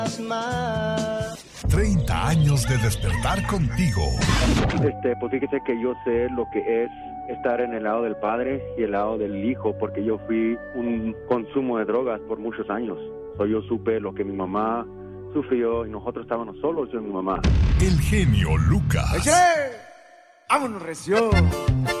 30 años de despertar contigo. Pues fíjese que yo sé lo que es estar en el lado del padre y el lado del hijo, porque yo fui un consumo de drogas por muchos años. Yo supe lo que mi mamá sufrió y nosotros estábamos solos, yo y mi mamá. El genio Lucas. ¡Vámonos, recio!